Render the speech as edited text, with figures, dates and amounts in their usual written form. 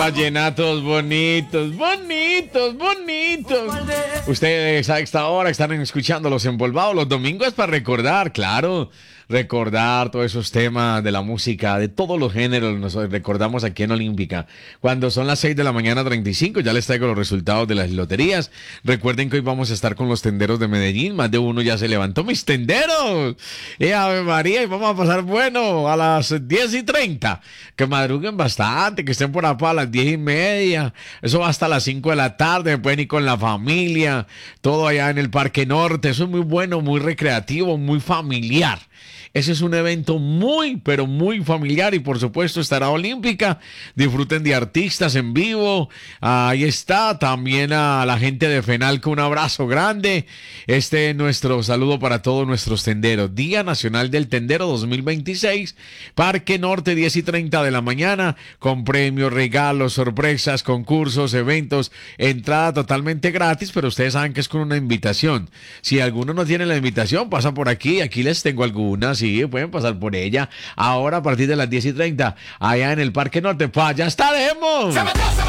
Vallenatos bonitos, bonitos, bonitos. Ustedes a esta hora están escuchando Los Empolvados. Los domingos es para recordar, claro. Recordar todos esos temas de la música, de todos los géneros. Nos recordamos aquí en Olímpica. Cuando son las 6 de la mañana 35, ya les traigo los resultados de las loterías. Recuerden que hoy vamos a estar con los tenderos de Medellín. Más de uno ya se levantó. ¡Mis tenderos! Ave María, y vamos a pasar bueno a las 10:30. Que madruguen bastante, que estén por acá a las 10:30. Eso va hasta las 5 de la tarde. Pueden ir con la familia. Todo allá en el Parque Norte. Eso es muy bueno, muy recreativo, muy familiar. Ese es un evento muy, pero muy familiar y por supuesto estará Olímpica. Disfruten de artistas en vivo. Ahí está también a la gente de FENALCO, un abrazo grande. Este es nuestro saludo para todos nuestros tenderos. Día Nacional del Tendero 2026. Parque Norte, 10:30 de la mañana, con premios, regalos, sorpresas, concursos, eventos. Entrada totalmente gratis, pero ustedes saben que es con una invitación. Si alguno no tiene la invitación, pasa por aquí. Aquí les tengo algunas. Sí, pueden pasar por ella. Ahora a partir de las 10:30, allá en el Parque Norte. ¡Pa! ¡Ya estaremos!